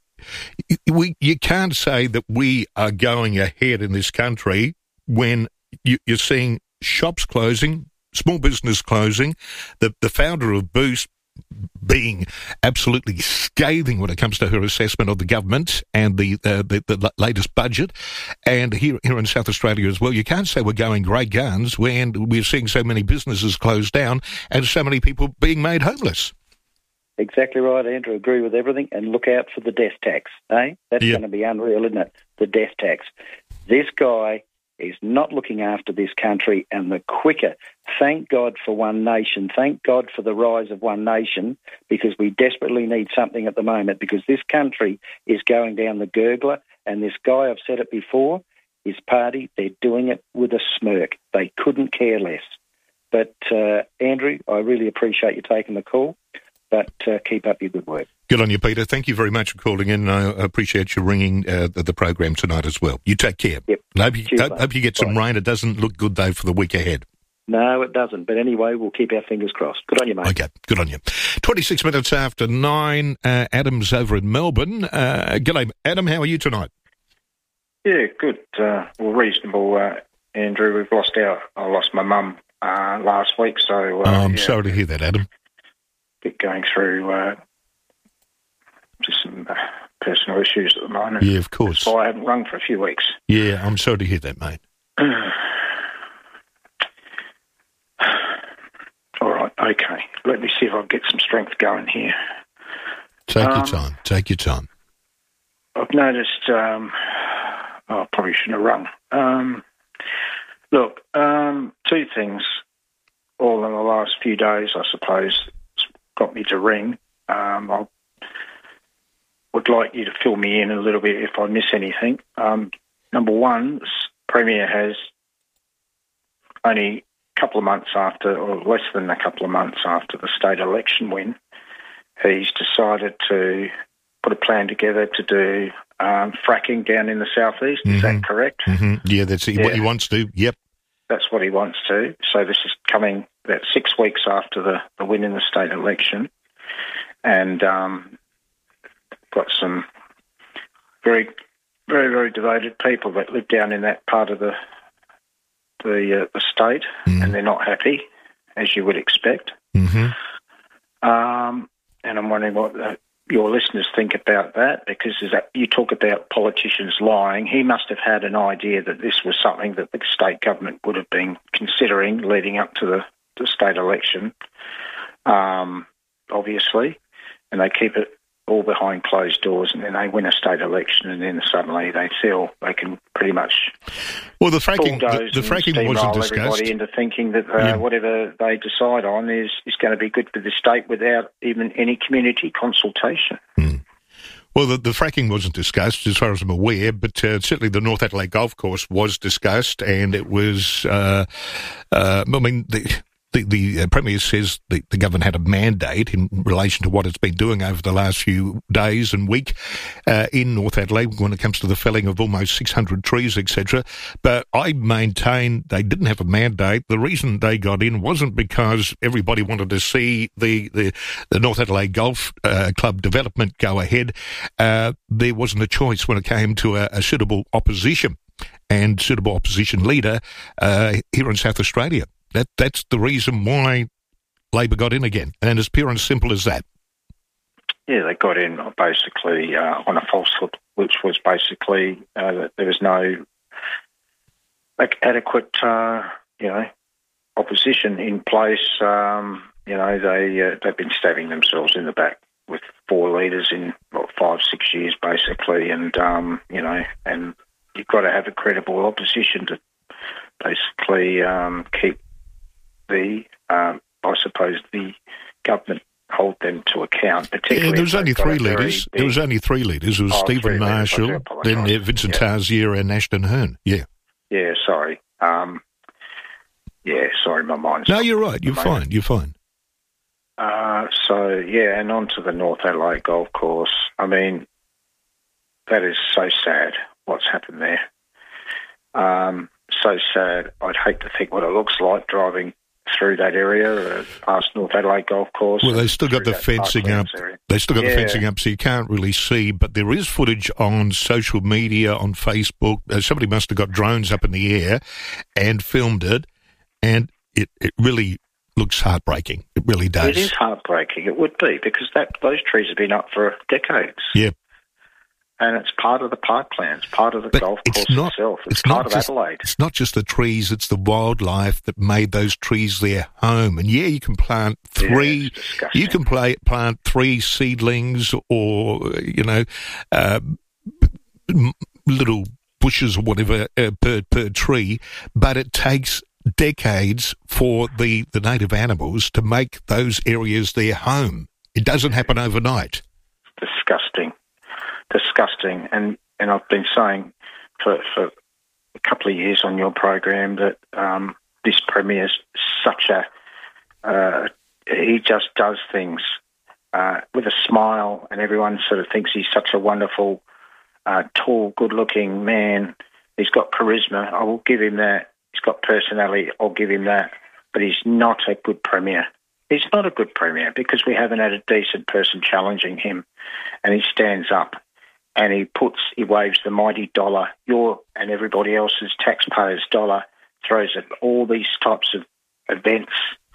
We you can't say that we are going ahead in this country when you, you're seeing shops closing, small business closing, the the founder of Boost being absolutely scathing when it comes to her assessment of the government and the, uh, the the latest budget, and here here in South Australia as well. You can't say we're going great guns when we're seeing so many businesses closed down and so many people being made homeless. Exactly right, Andrew. Agree with everything. And look out for the death tax, eh? That's Yeah. going to be unreal, isn't it? The death tax. This guy is not looking after this country, and the quicker, thank God for One Nation, thank God for the rise of One Nation, because we desperately need something at the moment, because this country is going down the gurgler, and this guy, I've said it before, his party, they're doing it with a smirk. They couldn't care less. But, uh, Andrew, I really appreciate you taking the call, but uh, keep up your good work. Good on you, Peter. Thank you very much for calling in. I appreciate you ringing uh, the, the program tonight as well. You take care. Yep. And hope you, Cheers, hope, mate. hope you get some Bye. rain. It doesn't look good, though, for the week ahead. No, it doesn't. But anyway, we'll keep our fingers crossed. Good on you, mate. Okay, good on you. twenty-six minutes after nine, uh, Adam's over in Melbourne. Uh, g'day, Adam. How are you tonight? Yeah, good. Uh, well, reasonable, uh, Andrew. We've lost our... I lost my mum uh, last week, so... Uh, oh, I'm yeah, sorry to hear that, Adam. Bit going through uh, just some uh, personal issues at the moment. Yeah, of course. That's why I haven't rung for a few weeks. Yeah, I'm sorry to hear that, mate. All right, okay. Let me see if I can get some strength going here. Take um, your time. Take your time. I've noticed... Um, oh, I probably shouldn't have rung. Um, look, um, two things all in the last few days, I suppose, got me to ring. Um, I would like you to fill me in a little bit if I miss anything. Um, number one, Premier has only a couple of months after, or less than a couple of months after the state election win, he's decided to put a plan together to do um, fracking down in the southeast. Mm-hmm. Is that correct? Mm-hmm. Yeah, that's Yeah. what he wants to. Yep. That's what he wants to. So this is coming about six weeks after the, the win in the state election. And um, got some very, very, very devoted people that live down in that part of the the, uh, the state, mm. and they're not happy, as you would expect. Mm-hmm. Um, and I'm wondering what the, your listeners think about that, because is that, you talk about politicians lying. He must have had an idea that this was something that the state government would have been considering leading up to the, the state election, um, obviously, and they keep it all behind closed doors, and then they win a state election, and then suddenly they feel they can pretty much well the fracking the, the fracking wasn't discussed. Everybody into thinking that uh, yeah. whatever they decide on is is going to be good for the state without even any community consultation. Mm. Well, the, the fracking wasn't discussed, as far as I'm aware, but uh, certainly the North Adelaide Golf Course was discussed, and it was. Uh, uh, I mean. The, The, the uh, Premier says the, the government had a mandate in relation to what it's been doing over the last few days and week uh, in North Adelaide when it comes to the felling of almost six hundred trees, et cetera. But I maintain they didn't have a mandate. The reason they got in wasn't because everybody wanted to see the, the, the North Adelaide Golf uh, Club development go ahead. Uh, there wasn't a choice when it came to a, a suitable opposition and suitable opposition leader uh, here in South Australia. That That's the reason why Labor got in again, and it's pure and simple as that. Yeah, they got in basically uh, on a falsehood, which was basically uh, that there was no like, adequate, uh, you know, opposition in place. Um, you know, they uh, they've been stabbing themselves in the back with four leaders in what, five, six years, basically, and um, you know, and you've got to have a credible opposition to basically um, keep the, um, I suppose, the government hold them to account. Particularly, yeah, there was only three leaders. Big... There was only three leaders. It was oh, Stephen Marshall, then uh, Vincent yeah. Tarsier and Ashton Hearn. Yeah. Yeah. Sorry. Um, yeah. Sorry, my mind's. No, you're right. You're fine. You're fine. Uh, so yeah, and on to the North Adelaide Golf Course. I mean, that is so sad. What's happened there? Um, so sad. I'd hate to think what it looks like driving through that area, uh, past North Adelaide Golf Course. Well, they still got the fencing up. Area. They still got yeah. the fencing up, so you can't really see. But there is footage on social media, on Facebook. Uh, somebody must have got drones up in the air and filmed it, and it, it really looks heartbreaking. It really does. It is heartbreaking. It would be, because that those trees have been up for decades. Yeah. And it's part of the park plan. It's part of the but golf it's course not, itself. It's, it's part not of just, Adelaide. It's not just the trees, it's the wildlife that made those trees their home. And yeah, you can plant three, yeah, you can play, plant three seedlings or, you know, uh, little bushes or whatever uh, per, per tree, but it takes decades for the, the native animals to make those areas their home. It doesn't happen overnight. Disgusting. Disgusting, and, and I've been saying for, for a couple of years on your program that um, this Premier's such a, uh, he just does things uh, with a smile, and everyone sort of thinks he's such a wonderful, uh, tall, good-looking man. He's got charisma. I will give him that. He's got personality. I'll give him that. but he's not a good premier. He's not a good premier because we haven't had a decent person challenging him, and he stands up and he puts, he waves the mighty dollar, your and everybody else's taxpayers' dollar, throws at all these types of events.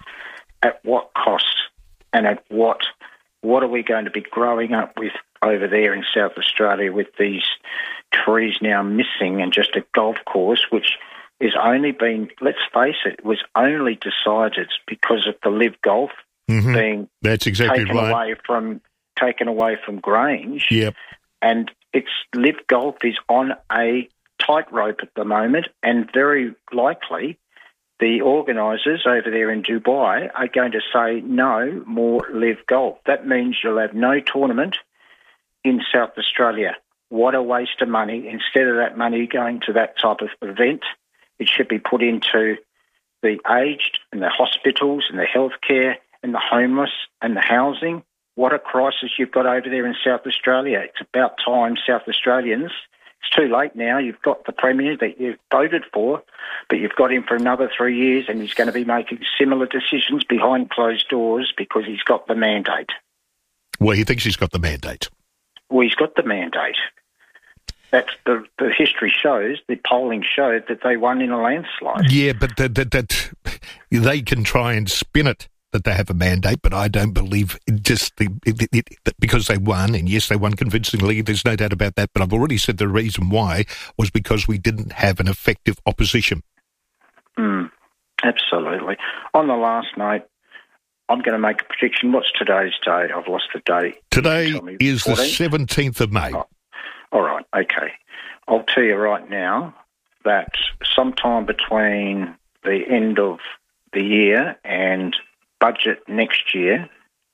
At what cost and at what what are we going to be growing up with over there in South Australia with these trees now missing and just a golf course, which is only been, let's face it, was only decided because of the Live Golf mm-hmm. being That's exactly taken right. away from taken away from Grange. Yep. And it's Live Golf is on a tightrope at the moment, and very likely the organisers over there in Dubai are going to say no more Live Golf. That means you'll have no tournament in South Australia. What a waste of money. Instead of that money going to that type of event, it should be put into the aged and the hospitals and the healthcare and the homeless and the housing. What a crisis you've got over there in South Australia. It's about time South Australians, it's too late now, you've got the Premier that you've voted for, but you've got him for another three years and he's going to be making similar decisions behind closed doors because he's got the mandate. Well, he thinks he's got the mandate. Well, he's got the mandate. That's the, the history shows, the polling showed that they won in a landslide. Yeah, but that, that, that they can try and spin it that they have a mandate, but I don't believe it just the, it, it, it, because they won, and yes, they won convincingly, there's no doubt about that, but I've already said the reason why was because we didn't have an effective opposition. Mm, absolutely. On the last note, I'm going to make a prediction. What's today's date? I've lost the date. Today is fourteenth? The seventeenth of May. Oh, all right, okay. I'll tell you right now that sometime between the end of the year and budget next year,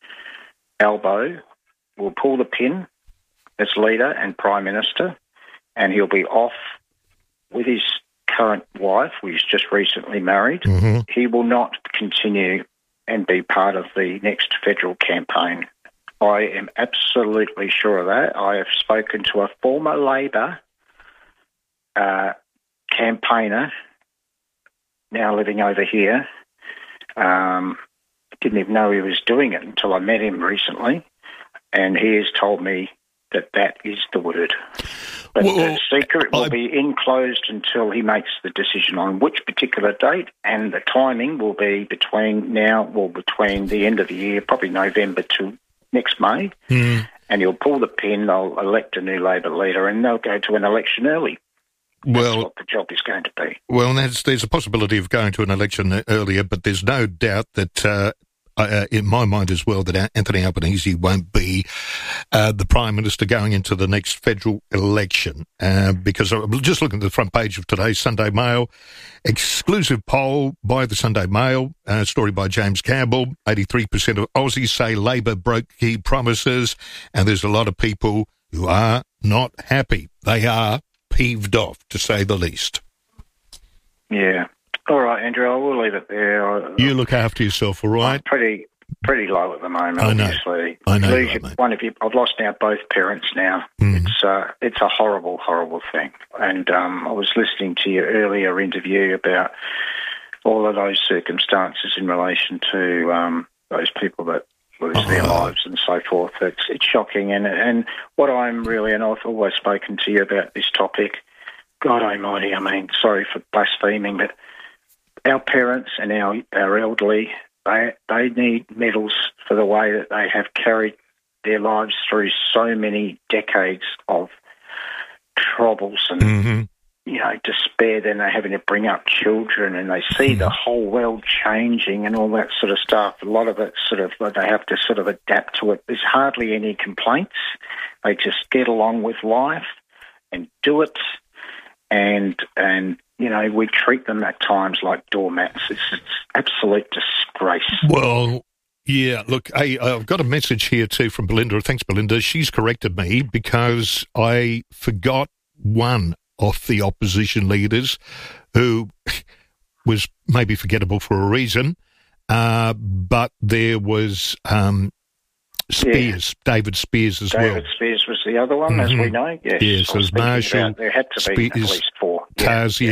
Albo will pull the pin as leader and Prime Minister, and he'll be off with his current wife, who he's just recently married. Mm-hmm. He will not continue and be part of the next federal campaign. I am absolutely sure of that. I have spoken to a former Labor uh, campaigner, now living over here. Um, didn't even know he was doing it until I met him recently, and he has told me that that is the word. But well, the secret will I... be enclosed until he makes the decision on which particular date, and the timing will be between now, well, between the end of the year, probably November to next May, mm. and he'll pull the pin, they'll elect a new Labor leader, and they'll go to an election early. Well, that's what the job is going to be. Well, there's, there's a possibility of going to an election earlier, but there's no doubt that, uh, uh, in my mind as well, that Anthony Albanese won't be uh, the Prime Minister going into the next federal election. Uh, because I'm just looking at the front page of today's Sunday Mail, exclusive poll by the Sunday Mail, uh, story by James Campbell, eighty-three percent of Aussies say Labor broke key promises, and there's a lot of people who are not happy. They are peeved off, to say the least. Yeah. All right, Andrew, I will leave it there. You look after yourself, all right? I'm pretty pretty low at the moment, I know. obviously. I know. Lose Right, mate. one of you, I've lost now both parents now. Mm. It's uh, it's a horrible, horrible thing. And um, I was listening to your earlier interview about all of those circumstances in relation to um, those people that lose oh. their lives and so forth. It's it's shocking. And, and what I'm really, and I've always spoken to you about this topic, God almighty, I mean, sorry for blaspheming, but our parents and our, our elderly, they they need medals for the way that they have carried their lives through so many decades of troubles and, mm-hmm. you know, despair. Then they're having to bring up children and they see mm-hmm. the whole world changing and all that sort of stuff. A lot of it sort of, they have to sort of adapt to it. There's hardly any complaints. They just get along with life and do it. And, and you know, we treat them at times like doormats. It's, it's absolute disgrace. Well, yeah, look, hey, I've got a message here too from Belinda. Thanks, Belinda. She's corrected me because I forgot one of the opposition leaders who was maybe forgettable for a reason, uh, but there was um, Spears, yeah. David Spears as David well. David Spears was the other one, mm-hmm. as we know. Yes, yes, so there's Marshall, about, there had to be Spears, at least four. Tazia, yeah.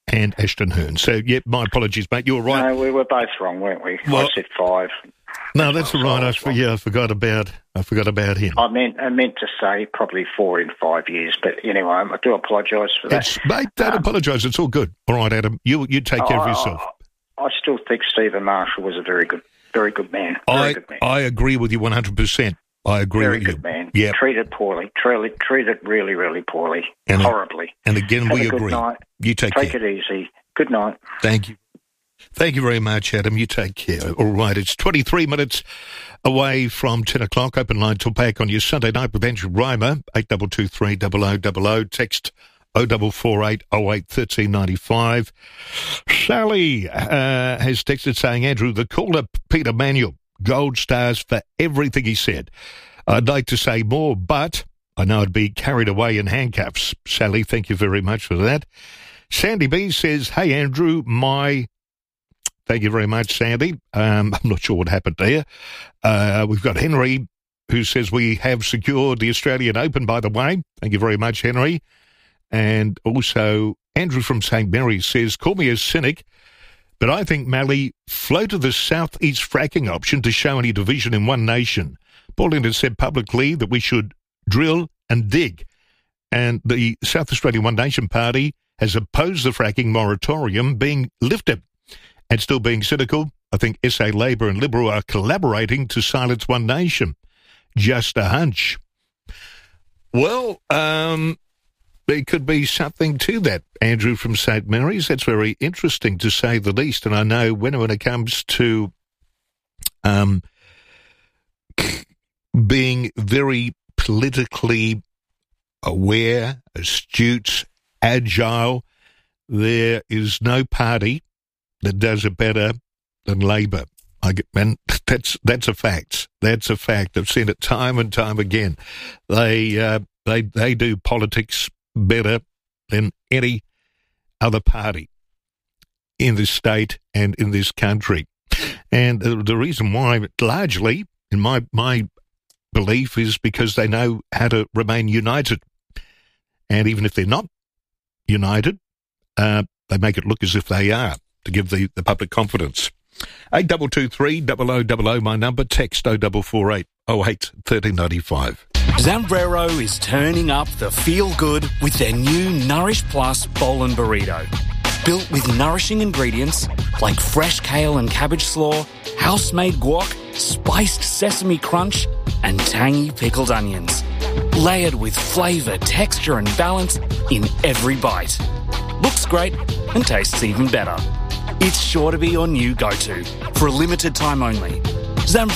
and Ashton Hearn. So, yeah, my apologies, mate. You were right. No, we were both wrong, weren't we? Well, I said five. No, that's all right. I, for, yeah, I forgot about I forgot about him. I meant I meant to say probably four in five years, but anyway, I do apologise for that. It's, mate, don't um, apologise. It's all good. All right, Adam. You you take care I, of yourself. I, I still think Stephen Marshall was a very good, very good man. Very I good man. I agree with you one hundred percent. I agree very with you. Very good man. Yeah. Treated poorly. Treated treated really, really poorly. And horribly. And again, Have we a good agree. Night. You take, take care. Take it easy. Good night. Thank you. Thank you very much, Adam. You take care. All right, it's twenty-three minutes away from ten o'clock. Open line till back on your Sunday night with Andrew Reimer, eight two two three double oh double oh. Text oh four four eight oh eight one three nine five. Sally uh, has texted saying, Andrew, the caller Peter Manuel, gold stars for everything he said. I'd like to say more, but I know I'd be carried away in handcuffs. Sally, thank you very much for that. Sandy B says, hey, Andrew, my... Thank you very much, Sandy. Um, I'm not sure what happened there. Uh, we've got Henry, who says we have secured the Australian Open, by the way. Thank you very much, Henry. And also, Andrew from Saint Mary's says, call me a cynic, but I think Mallee floated the southeast fracking option to show any division in one nation. Pauline has said publicly that we should drill and dig. And the South Australian One Nation Party has opposed the fracking moratorium being lifted. And still being cynical, I think S A Labor and Liberal are collaborating to silence One Nation. Just a hunch. Well, um, there could be something to that, Andrew from Saint Mary's. That's very interesting, to say the least. And I know when, when it comes to um, being very politically aware, astute, agile, there is no party that does it better than Labor. I get, man, that's that's a fact. That's a fact. I've seen it time and time again. They uh, they they do politics better than any other party in this state and in this country. And the, the reason why, largely, in my my belief, is because they know how to remain united. And even if they're not united, uh, they make it look as if they are, to give the, the public confidence. eight two two three double oh double oh, my number. Text oh four four eight oh eight one three nine five. Zambrero is turning up the feel-good with their new Nourish Plus Bowl and Burrito. Built with nourishing ingredients like fresh kale and cabbage slaw, house-made guac, spiced sesame crunch, and tangy pickled onions. Layered with flavour, texture and balance in every bite. Looks great and tastes even better. It's sure to be your new go-to for a limited time only. Zambro